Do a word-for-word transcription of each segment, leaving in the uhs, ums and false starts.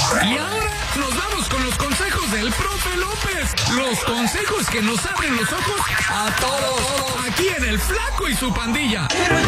Y ahora nos vamos con los consejos del profe López. Los consejos que nos abren los ojos a todos. Aquí en El Flaco y su Pandilla.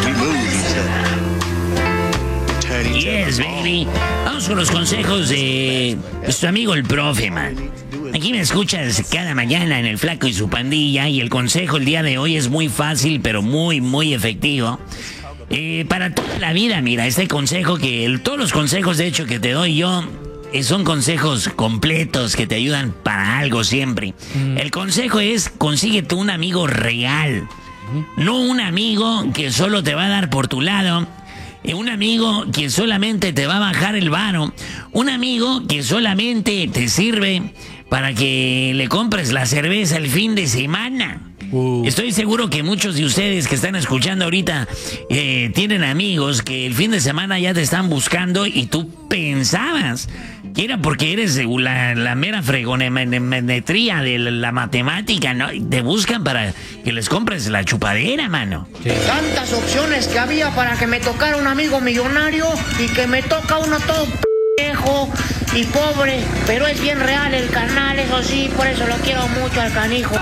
Yes, baby. Vamos con los consejos de nuestro amigo el profe, man. Aquí me escuchas cada mañana en El Flaco y su Pandilla. Y el consejo el día de hoy es muy fácil, pero muy, muy efectivo. Eh, para toda la vida, mira, este consejo que... El, todos los consejos, de hecho, que te doy yo... Eh, son consejos completos que te ayudan para algo siempre. Mm. El consejo es, consíguete un amigo real. Mm. No un amigo que solo te va a dar por tu lado. Eh, un amigo que solamente te va a bajar el varo. Un amigo que solamente te sirve para que le compres la cerveza el fin de semana. Uh. Estoy seguro que muchos de ustedes que están escuchando ahorita eh, tienen amigos que el fin de semana ya te están buscando y tú pensabas que era porque eres la, la mera fregonemetría de la, la matemática, ¿no? Y te buscan para que les compres la chupadera, mano. Sí. Tantas opciones que había para que me tocara un amigo millonario y que me toca uno todo viejo y pobre, pero es bien real el carnal, eso sí, por eso lo quiero mucho al canijo.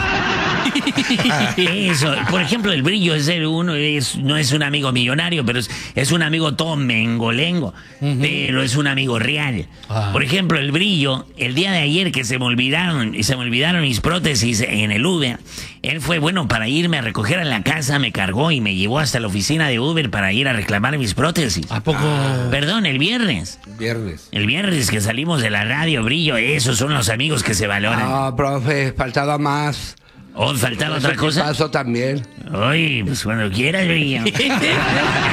Eso, por ejemplo, el Brillo es el uno, es, no es un amigo millonario, pero es, es un amigo todo mengolengo, uh-huh. Pero es un amigo real. Ah. Por ejemplo, el Brillo, el día de ayer que se me olvidaron, y se me olvidaron mis prótesis en el Uber, él fue bueno para irme a recoger a la casa, me cargó y me llevó hasta la oficina de Uber para ir a reclamar mis prótesis. ¿A poco? Ah. Perdón, el viernes. Viernes. El viernes que salimos de la radio, Brillo, esos son los amigos que se valoran. No, profe, faltaba más. ¿O faltaba otra cosa? Paso también. Oye, pues cuando quieras, Brillo.